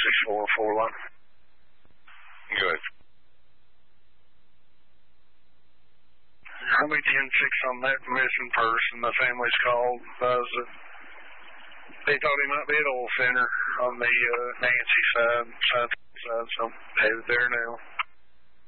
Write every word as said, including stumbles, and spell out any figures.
six four four one. Good. I'll be ten six on that missing person. The family's called. Uh, they thought he might be at Oil Center on the uh, Nancy side, side, side, so headed there now.